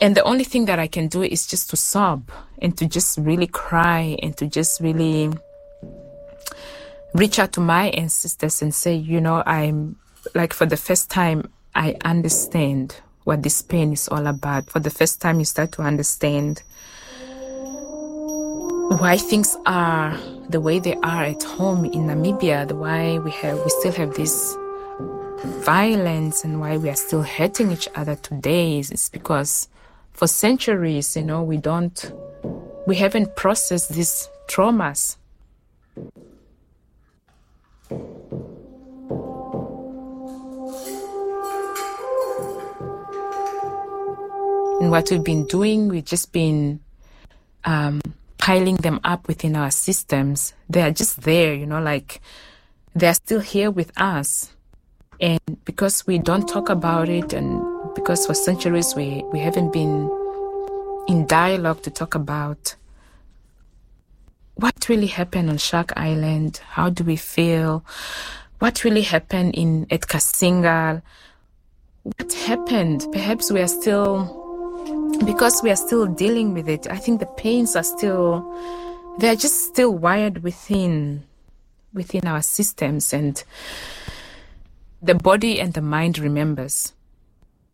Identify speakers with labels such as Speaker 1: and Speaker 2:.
Speaker 1: And the only thing that I can do is just to sob and to just really cry and to just really reach out to my ancestors and say, I'm like, for the first time, I understand what this pain is all about. For the first time, you start to understand why things are the way they are at home in Namibia, why we still have this violence and why we are still hurting each other today. It's because for centuries, we haven't processed these traumas. And what we've been doing, we've just been piling them up within our systems. They are just there, they're still here with us. And because we don't talk about it, and because for centuries we haven't been in dialogue to talk about what really happened on Shark Island, how do we feel, what really happened at Kasingal, what happened. Perhaps we are still, because we are still dealing with it, I think the pains are they're just still wired within our systems, and the body and the mind remembers.